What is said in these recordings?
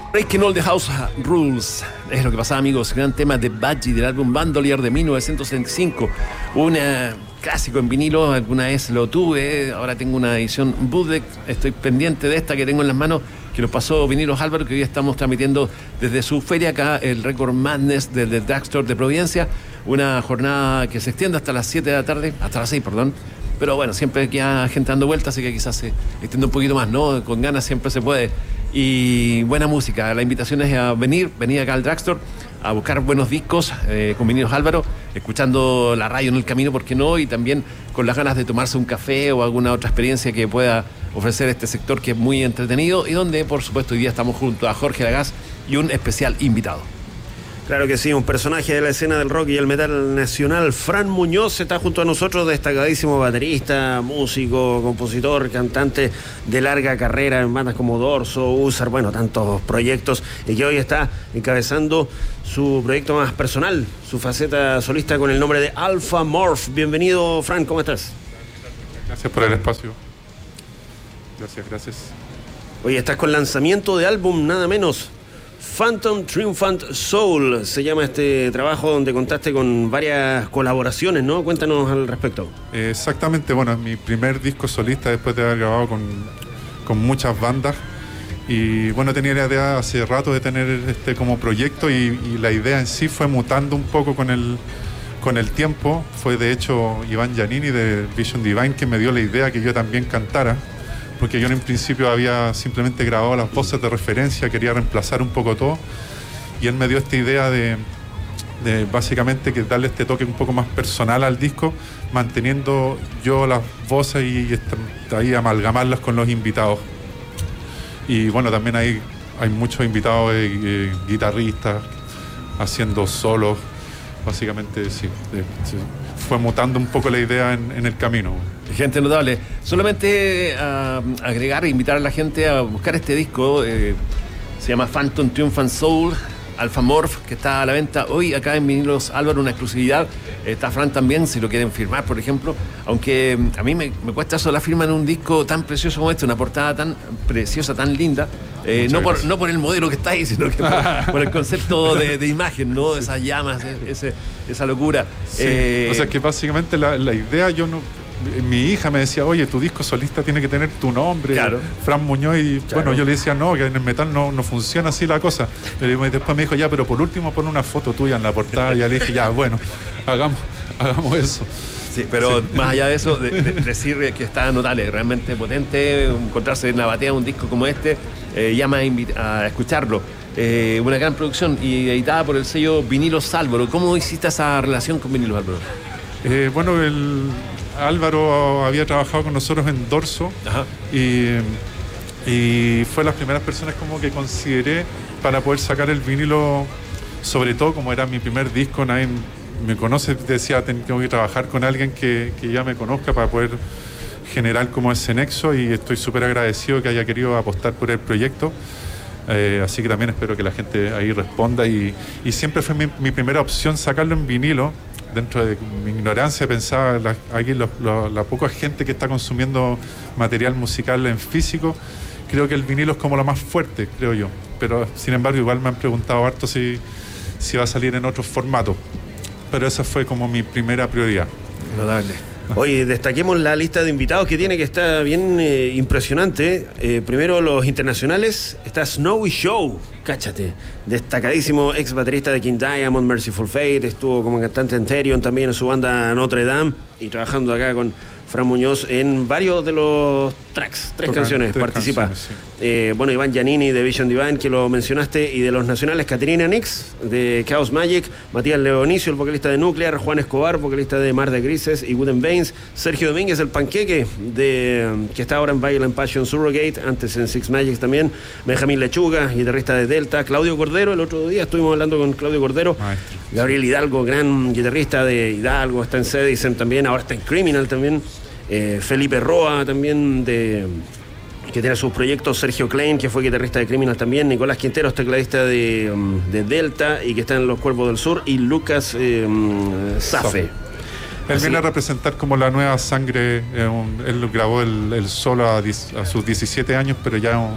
Breaking All the House Rules es lo que pasaba, amigos. Gran tema de Budgie del álbum Bandolier de 1975. Un clásico en vinilo. Alguna vez lo tuve. Ahora tengo una edición bootleg. Estoy pendiente de esta que tengo en las manos, que nos pasó Vinilos Álvaro, que hoy estamos transmitiendo desde su feria acá, el Record Madness del Drugstore de Providencia. Una jornada que se extiende hasta las 7 de la tarde, hasta las 6, perdón. Pero bueno, siempre queda gente dando vueltas, así que quizás se extienda un poquito más, ¿no? Con ganas siempre se puede. Y buena música. La invitación es a venir acá al Drugstore a buscar buenos discos con Vinilos Álvaro, escuchando la radio en el camino, ¿por qué no? Y también con las ganas de tomarse un café o alguna otra experiencia que pueda ofrecer este sector, que es muy entretenido y donde, por supuesto, hoy día estamos junto a Jorge Lagaz y un especial invitado. Claro que sí, un personaje de la escena del rock y el metal nacional. Fran Muñoz está junto a nosotros, destacadísimo baterista, músico, compositor, cantante de larga carrera en bandas como Dorso, Usar, bueno, tantos proyectos, y que hoy está encabezando su proyecto más personal, su faceta solista con el nombre de Alpha Morph. Bienvenido, Fran, ¿cómo estás? Gracias por el espacio. Gracias. Hoy estás con lanzamiento de álbum, nada menos. Phantom Triumphant Soul se llama este trabajo, donde contaste con varias colaboraciones, ¿no? Cuéntanos al respecto. Exactamente, bueno, es mi primer disco solista después de haber grabado con muchas bandas. Y bueno, tenía la idea hace rato de tener este como proyecto y la idea en sí fue mutando un poco con el tiempo. Fue de hecho Iván Giannini de Vision Divine que me dio la idea que yo también cantara, porque yo en principio había simplemente grabado las voces de referencia, quería reemplazar un poco todo, y él me dio esta idea de básicamente que darle este toque un poco más personal al disco, manteniendo yo las voces y ahí amalgamarlas con los invitados. Y bueno, también hay muchos invitados guitarristas haciendo solos, básicamente sí. Fue mutando un poco la idea en el camino. Gente notable. Solamente agregar e invitar a la gente a buscar este disco. Se llama Phantom Triumphant Soul, Alpha Morph, que está a la venta hoy acá en Vinilos Álvaro, una exclusividad. Está Fran también, si lo quieren firmar, por ejemplo. Aunque a mí me cuesta eso, la firma en un disco tan precioso como este, una portada tan preciosa, tan linda. No por el modelo que está ahí, sino que por el concepto de imagen, ¿no? Esas llamas, esa locura. Sí. O sea, que básicamente la idea, mi hija me decía, oye, tu disco solista tiene que tener tu nombre, claro. Fran Muñoz, y claro. Bueno, yo le decía, no, que en el metal no funciona así la cosa. Y después me dijo, ya, pero por último pon una foto tuya en la portada. Y ya le dije, ya, bueno, hagamos eso. Sí, pero sí. Más allá de eso, decir que está notable, realmente potente, encontrarse en la batea un disco como este, llama a escucharlo. Una gran producción y editada por el sello Vinilos Álvaro. ¿Cómo hiciste esa relación con Vinilos Álvaro? Bueno, Álvaro había trabajado con nosotros en Dorso. Ajá. Y fue las primeras personas como que consideré para poder sacar el vinilo, sobre todo como era mi primer disco, nadie me conoce, decía, tengo que trabajar con alguien que ya me conozca para poder generar como ese nexo, y estoy súper agradecido que haya querido apostar por el proyecto. Así que también espero que la gente ahí responda, y siempre fue mi primera opción sacarlo en vinilo. Dentro de mi ignorancia pensaba, aquí la poca gente que está consumiendo material musical en físico, creo que el vinilo es como lo más fuerte, creo yo. Pero sin embargo igual me han preguntado harto si va a salir en otros formatos. Pero esa fue como mi primera prioridad. Notable. Oye, destaquemos la lista de invitados que tiene, que está bien impresionante. Primero los internacionales, está Snowy Show, cáchate, destacadísimo ex baterista de King Diamond, Merciful Fate, estuvo como cantante en Therion también en su banda Notre Dame, y trabajando acá con Fran Muñoz en varios de los tracks, tres canciones participa. Sí. Bueno, Iván Giannini de Vision Divine, que lo mencionaste, y de los nacionales, Caterina Nix de Chaos Magic, Matías Leonicio, el vocalista de Nuclear, Juan Escobar, vocalista de Mar de Grises y Wooden Veins, Sergio Domínguez, el Panqueque, que está ahora en Violent Passion Surrogate, antes en Six Magics también, Benjamín Lechuga, guitarrista de Delta, Claudio Cordero, el otro día estuvimos hablando con Claudio Cordero, maestro. Gabriel Hidalgo, gran guitarrista de Hidalgo, está en Cedicen también, ahora está en Criminal también, Felipe Roa también, que tiene sus proyectos, Sergio Klein, que fue guitarrista de Criminal también, Nicolás Quinteros, tecladista de Delta y que está en Los Cuervos del Sur, y Lucas Safe. Él viene a representar como la nueva sangre. Él grabó el solo a sus 17 años, pero ya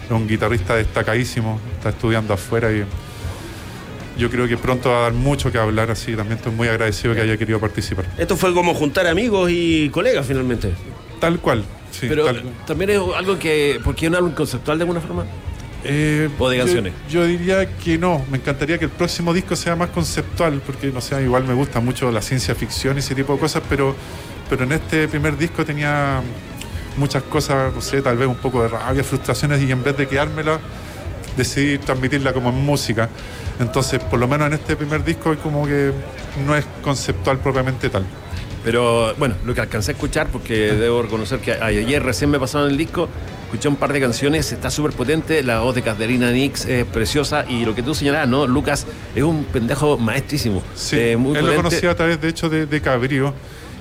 es un guitarrista destacadísimo, está estudiando afuera y yo creo que pronto va a dar mucho que hablar, así también estoy muy agradecido que haya querido participar. Esto fue como juntar amigos y colegas finalmente. Tal cual, sí. Pero también es algo que... ¿Por qué un álbum conceptual de alguna forma? ¿O de canciones? Yo diría que no. Me encantaría que el próximo disco sea más conceptual, porque no sé, igual me gusta mucho la ciencia ficción y ese tipo de cosas, pero en este primer disco tenía muchas cosas, no sé, tal vez un poco de rabia, frustraciones, y en vez de quedármela, decidí transmitirla como en música. Entonces, por lo menos en este primer disco como que no es conceptual propiamente tal. Pero bueno, lo que alcancé a escuchar, porque debo reconocer que ayer recién me pasaron el disco, escuché un par de canciones, está súper potente, la voz de Caterina Nix es preciosa, y lo que tú señalabas, ¿no? Lucas es un pendejo maestrísimo. Sí, muy él lo conocía a través, de hecho, de Cabrío,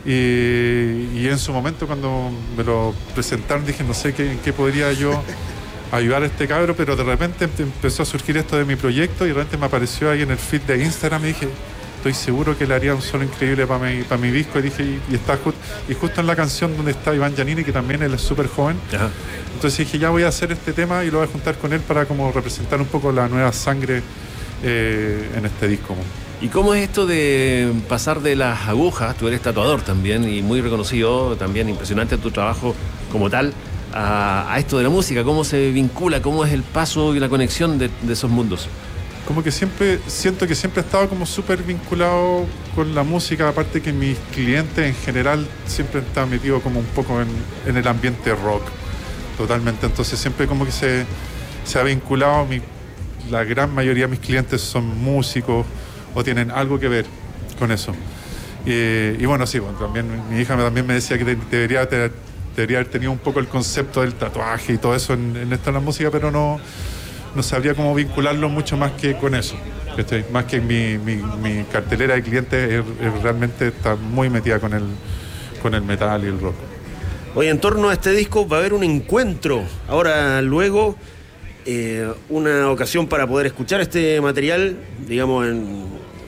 y en su momento cuando me lo presentaron dije, no sé en qué podría yo ayudar a este cabro, pero de repente empezó a surgir esto de mi proyecto y de repente me apareció ahí en el feed de Instagram y dije, estoy seguro que le haría un solo increíble para mi disco, y dije, y está justo en la canción donde está Iván Giannini, que también él es súper joven. Ajá. Entonces dije, ya voy a hacer este tema y lo voy a juntar con él para como representar un poco la nueva sangre en este disco. ¿Y cómo es esto de pasar de las agujas? Tú eres tatuador también y muy reconocido, también impresionante tu trabajo como tal, a esto de la música. ¿Cómo se vincula? ¿Cómo es el paso y la conexión de esos mundos? Como que siento que siempre he estado como súper vinculado con la música, aparte que mis clientes en general siempre están metidos como un poco en el ambiente rock, totalmente. Entonces siempre como que se ha vinculado, la gran mayoría de mis clientes son músicos o tienen algo que ver con eso. Y bueno, sí, bueno, también mi hija también me decía que debería haber tenido un poco el concepto del tatuaje y todo eso en esto de la música, pero no sabría cómo vincularlo mucho más que con eso. Más que mi cartelera de clientes realmente está muy metida con el metal y el rock. Hoy en torno a este disco va a haber un encuentro. Ahora, luego, una ocasión para poder escuchar este material, digamos, en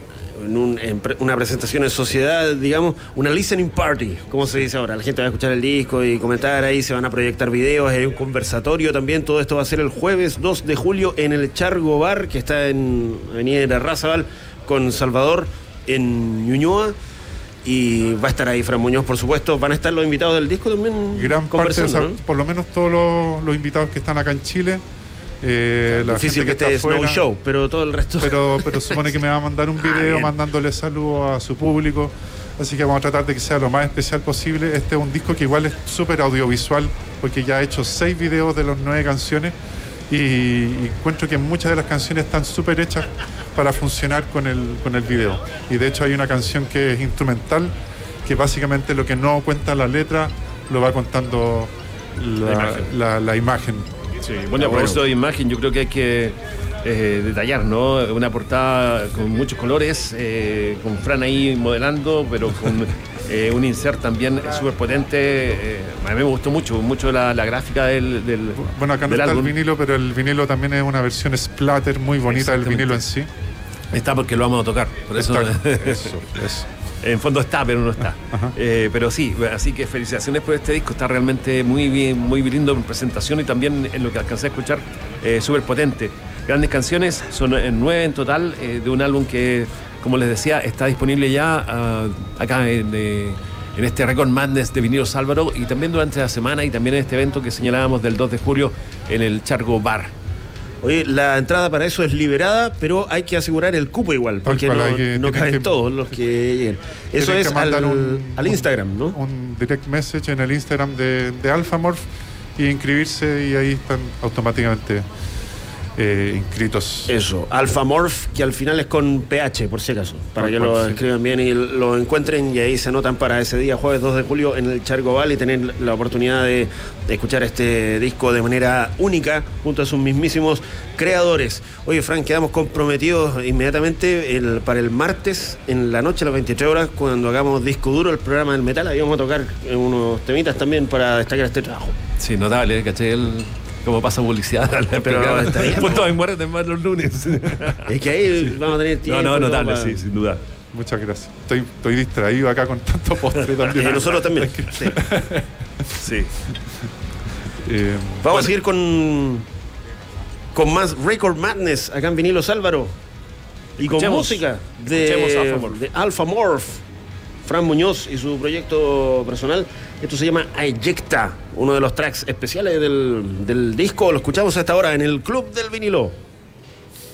una presentación en sociedad, digamos, una listening party, como se dice ahora. La gente va a escuchar el disco y comentar ahí, se van a proyectar videos, hay un conversatorio también. Todo esto va a ser el jueves 2 de julio en el Chargo Bar, que está en Avenida Irarrázaval con Salvador, en Ñuñoa. Y va a estar ahí Fran Muñoz, por supuesto. Van a estar los invitados del disco también. Gran parte, ¿no? Por lo menos todos los invitados que están acá en Chile. Difícil que esté Snow Show, pero todo el resto. Pero supone que me va a mandar un video mandándole saludos a su público. Así que vamos a tratar de que sea lo más especial posible. Este es un disco que igual es súper audiovisual, porque ya he hecho 6 videos de las 9 canciones y encuentro que muchas de las canciones están súper hechas para funcionar con el video. Y de hecho hay una canción que es instrumental, que básicamente lo que no cuenta la letra lo va contando la imagen. Sí, bueno, por eso de imagen yo creo que hay que detallar, ¿no? Una portada con muchos colores, con Fran ahí modelando, pero con un insert también súper potente. A mí me gustó mucho la gráfica del Bueno, acá no está álbum. el vinilo, pero el vinilo también es una versión splatter muy bonita del vinilo en sí. Está porque lo vamos a tocar, por eso. Eso. En fondo está, pero no está. Pero sí, así que felicitaciones por este disco. Está realmente muy bien, muy lindo en presentación y también en lo que alcancé a escuchar, súper potente. Grandes canciones, son 9 en total, de un álbum que, como les decía, está disponible ya acá en este Record Madness de Vinilos Álvaro, y también durante la semana y también en este evento que señalábamos del 2 de julio en el Chargo Bar. Oye, la entrada para eso es liberada, pero hay que asegurar el cupo igual, porque no caben todos los que lleguen. Eso es al Instagram, ¿no? Un direct message en el Instagram de Alphamorph y inscribirse, y ahí están automáticamente inscritos. Eso, Alphamorph, que al final es con PH, por si acaso, para que lo escriban bien y lo encuentren, y ahí se anotan para ese día, jueves 2 de julio, en el Chargo Val, y tener la oportunidad de escuchar este disco de manera única junto a sus mismísimos creadores. Oye, Frank, quedamos comprometidos inmediatamente para el martes en la noche a las 23 horas, cuando hagamos Disco Duro, el programa del metal. Ahí vamos a tocar unos temitas también para destacar este trabajo. Sí, notable, ¿caché? Como pasa publicidad, pero está bien. Punto de muerte más los lunes. Es que ahí vamos a tener tiempo. No, notable, sí, sin duda. Muchas gracias. Estoy distraído acá con tanto postre también. Nosotros también. Sí. Vamos a seguir con con más Record Madness acá en Vinilos, Álvaro. Y con música de Alpha Morph, Fran Muñoz y su proyecto personal. Esto se llama Eyecta, uno de los tracks especiales del disco. Lo escuchamos a esta hora en el Club del Vinilo.